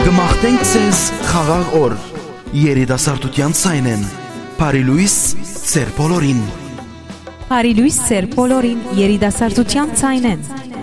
Գմախտենք ցեզ խաղաղ օր, երիտասարդության ցայնեն, Փարիլույս ծեր բոլորին։ Փարիլույս ծեր բոլորին երիտասարդության ցայնեն։